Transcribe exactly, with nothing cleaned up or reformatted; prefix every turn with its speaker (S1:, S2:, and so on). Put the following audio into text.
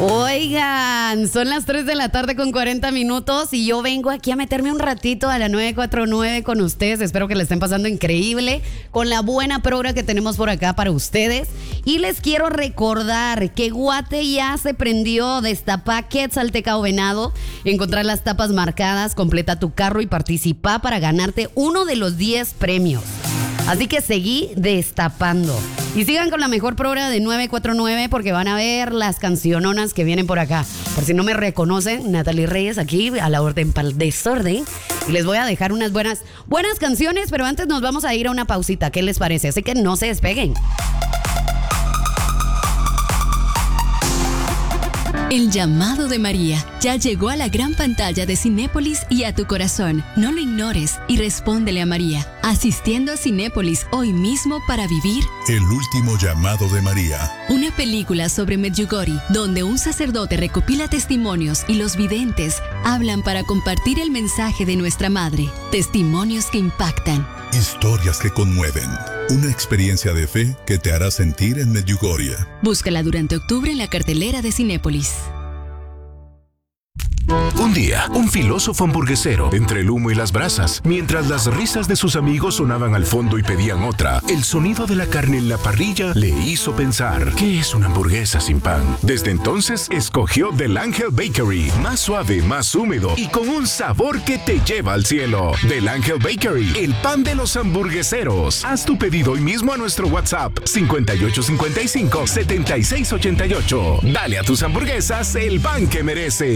S1: Oigan, son las tres de la tarde con cuarenta minutos y yo vengo aquí a meterme un ratito a la nueve cuatro nueve con ustedes. Espero que le estén pasando increíble con la buena programa que tenemos por acá para ustedes. Y les quiero recordar que Guate ya se prendió. Destapa Quetzaltecao Venado, encontrar las tapas marcadas, completa tu carro y participa para ganarte uno de los diez premios. Así que seguí destapando. Y sigan con la mejor programa de nueve cuatro nueve porque van a ver las canciononas que vienen por acá. Por si no me reconocen, Natalie Reyes aquí a la orden para el desorden. Y les voy a dejar unas buenas, buenas canciones, pero antes nos vamos a ir a una pausita. ¿Qué les parece? Así que no se despeguen.
S2: El llamado de María ya llegó a la gran pantalla de Cinépolis y a tu corazón. No lo ignores y respóndele a María, asistiendo a Cinépolis hoy mismo para vivir
S3: El último llamado de María.
S2: Una película sobre Medjugorje, donde un sacerdote recopila testimonios y los videntes hablan para compartir el mensaje de nuestra madre. Testimonios que impactan.
S3: Historias que conmueven. Una experiencia de fe que te hará sentir en Medjugorje.
S2: Búscala durante octubre en la cartelera de Cinépolis.
S4: Un día, un filósofo hamburguesero, entre el humo y las brasas, mientras las risas de sus amigos sonaban al fondo y pedían otra, el sonido de la carne en la parrilla le hizo pensar, ¿qué es una hamburguesa sin pan? Desde entonces, escogió Del Ángel Bakery, más suave, más húmedo y con un sabor que te lleva al cielo. Del Ángel Bakery, el pan de los hamburgueseros. Haz tu pedido hoy mismo a nuestro WhatsApp cincuenta y ocho cincuenta y cinco, setenta y seis ochenta y ocho. Dale a tus hamburguesas el pan que merecen.